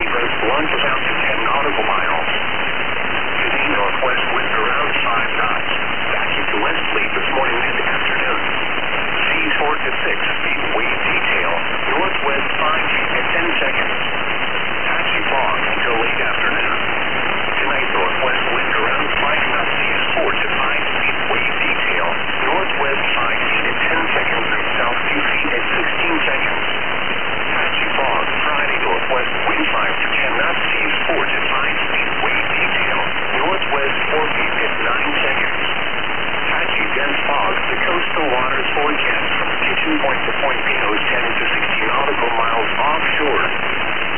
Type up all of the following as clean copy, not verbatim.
Coast 1 to south to 10 nautical miles. Today, northwest wind around 5 knots. Backing to west late this morning, mid-afternoon. Seas 4 to 6 feet, wave detail. Northwest 5 feet at 10 seconds. Patchy fog until late afternoon. Tonight, northwest wind around 5 knots. Seas 4 to 5 feet, wave detail. Northwest 5 feet at 10 seconds and south 2 feet at 16 seconds. Patchy fog. Friday, northwest wind 5 to 10 knots. Seas 4 to 5 feet, wave detail. Northwest 4 feet at 9 seconds. Patchy dense fog. The coastal waters forecast from Kitchen Point to Point Pinos 10 to 60 nautical miles offshore.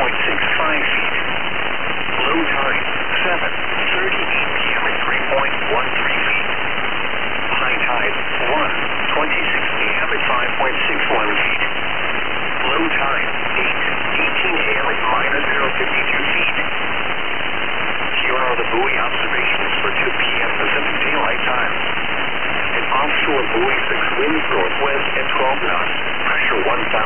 feet. Low tide, 7:38 p.m. at 3.13 feet. High tide, 1:26 p.m. at 5.61 feet. Low tide, 8:18 a.m. at -0.52 feet. Here are the buoy observations for 2 p.m. Pacific Daylight Time. An offshore buoy 6 winds northwest at 12 knots, pressure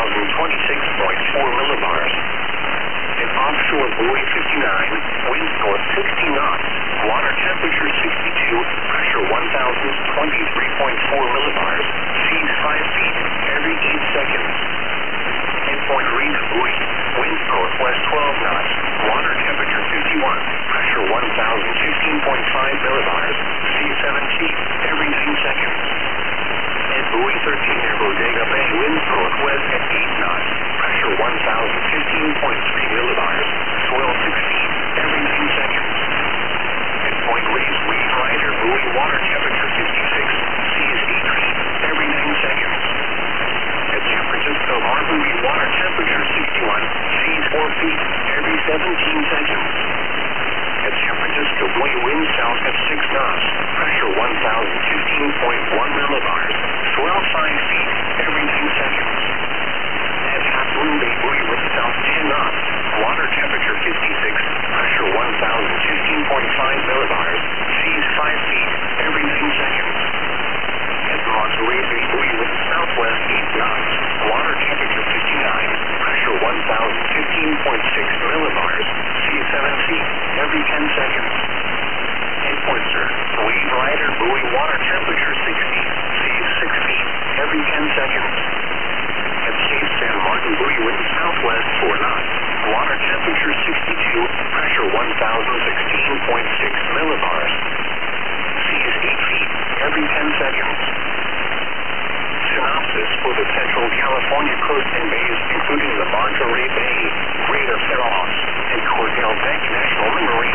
1,026.4 millibars. An offshore buoy 59, winds north 60 knots, water temperature 62, pressure 1,023.4 millibars, seas 5 feet, every 8 seconds. Endpoint reef buoy, winds northwest 12 knots, water temperature 51, pressure 1,015.5 millibars, seas 7 feet, every 9 seconds. At buoy 13 near Bodega Bay, winds northwest at 8 knots, pressure 1,015.3 millibars, swell 6 feet, every 9 seconds. At Point Reyes, Wave Rider buoy, water temperature 56, seas 8 feet, every 9 seconds. At San Francisco Harbor, water temperature 61, seas 4 feet, every 17 seconds. At San Francisco buoy, wind south at 6 knots, pressure 1,015.1 millibars, swell 5 feet, every 9 seconds. At Half Moon Bay buoy, wind south 10 knots, water temperature 56, pressure 1,015.5 millibars, seas 5 feet, every 9 seconds. At Monterey Bay buoy, wind southwest 8 knots, water temperature 59, pressure 1,015.6 millibars, seas 7 feet, every 10 seconds. Endpoint sir, Wave Rider buoy, water temperature 60, seas 6 feet, every 10 seconds. At Cape San Martin buoy, wind southwest 4 knots, water temperature 62, pressure 1,016.6 millibars, seas 8 feet, every 10 seconds. Synopsis for the Central California coast and bays, including the Monterey Bay, Greater Fairhouse, and Cordell Bank National Marine